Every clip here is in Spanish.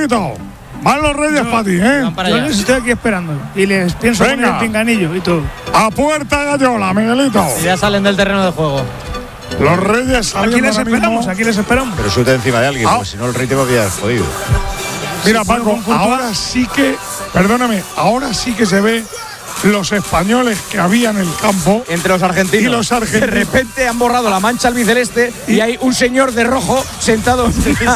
Miguelito. Van los Reyes para ti, ¿eh? Yo les estoy aquí esperando. Y les pienso poner el pinganillo y todo. A puerta Gallola, Miguelito. Ya salen del terreno de juego. Los Reyes aquí les esperamos, aquí les esperamos. Pero sube encima de alguien, porque si no el rey te va a pillar jodido. Mira, Paco, ahora sí que, perdóname, ahora sí que se ve los españoles que había en el campo entre los argentinos. Y los argentinos. De repente han borrado la mancha albiceleste y hay un señor de rojo sentado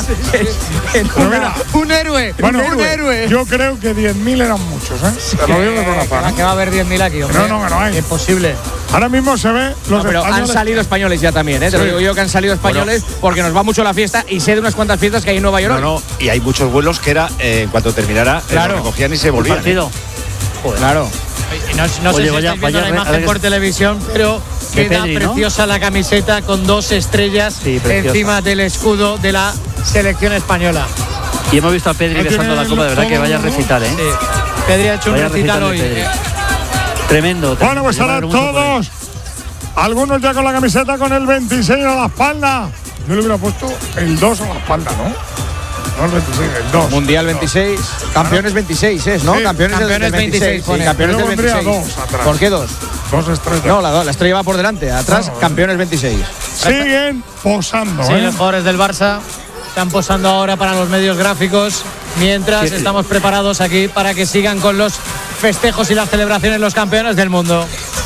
un héroe. Bueno, un héroe. Yo creo que 10.000 eran muchos, ¿eh? Te lo digo de corazón. Que va a haber 10.000 aquí, hombre. No hay. Imposible. Ahora mismo se ve los pero españoles. han salido españoles ya también, ¿eh? Te lo digo yo que han salido españoles porque nos va mucho la fiesta y sé de unas cuantas fiestas que hay en Nueva York. No, y hay muchos vuelos que era, en cuanto terminara, lo recogían y se volvían. Partido. Claro. No sé si estáis viendo la imagen por televisión, pero queda preciosa la camiseta con 2 estrellas encima del escudo de la selección española. Y hemos visto a Pedri besando la copa, de verdad que vaya recital, ¿eh? Sí. Pedri ha hecho un recital hoy. Tremendo. Bueno, pues ahora todos. Algunos ya con la camiseta con el 26 a la espalda. Yo le hubiera puesto el 2 a la espalda, ¿no? No el 26, el 2. Mundial 26. Campeones 26 es, ¿no? Sí, campeones del 26. Sí, campeones del 26. 2 atrás. ¿Por qué 2? 2 estrellas. No, la estrella va por delante. Atrás, campeones 26. Siguen posando, Sí, los jugadores del Barça están posando ahora para los medios gráficos, mientras estamos preparados aquí para que sigan con los festejos y las celebraciones los campeones del mundo.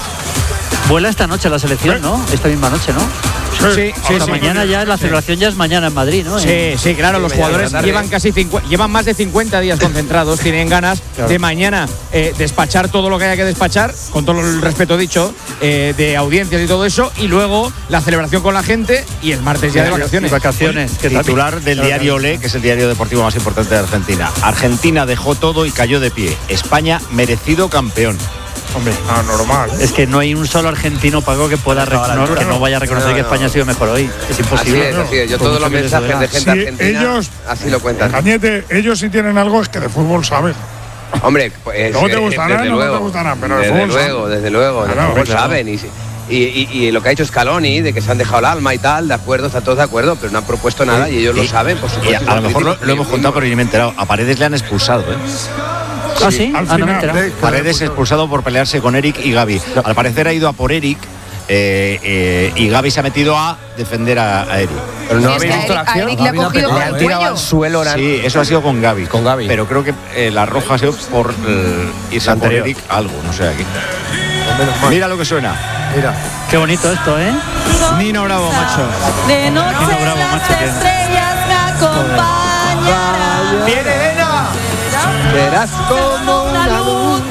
Vuela esta noche la selección, ¿no? Esta misma noche, ¿no? Sí. Mañana ya, la celebración ya es mañana en Madrid, ¿no? Sí, claro, los jugadores llevan más de 50 días concentrados, tienen ganas de mañana despachar todo lo que haya que despachar, con todo el respeto dicho, de audiencias y todo eso, y luego la celebración con la gente y el martes ya de vacaciones. Titular del diario Olé, que es el diario deportivo más importante de Argentina. Argentina dejó todo y cayó de pie. España, merecido campeón. Hombre, normal. Es que no hay un solo argentino, Paco, que pueda que no vaya a reconocer que España ha sido mejor hoy. Es imposible. Así es. Yo todos los mensajes de gente argentina ellos, así lo cuentan. Cañete, ellos sí tienen algo, es que de fútbol saben. Hombre, pues no te gustará, no te gustará, pero de fútbol desde luego, de fútbol saben. Y lo que ha hecho Scaloni, de que se han dejado el alma y tal, de acuerdo, están todos de acuerdo, pero no han propuesto nada y ellos lo saben, por supuesto. A lo mejor lo hemos contado, pero yo me he enterado. A Paredes le han expulsado, ¿eh? ¿Ah, sí? Al final, Paredes expulsado por pelearse con Eric y Gavi. Al parecer ha ido a por Eric y Gavi se ha metido a defender a Eric. Pero no habéis visto la acción. Le ha cogido le han tirado al suelo. Sí, eso ha sido con Gavi. Pero creo que la roja ha sido por irse a por Eric algo, no sé aquí. Mira lo que suena. Mira. Qué bonito esto, ¿eh? Nino Bravo, macho. De noche las estrellas me acompañarán. ¡Viene Elena! Verás como una luz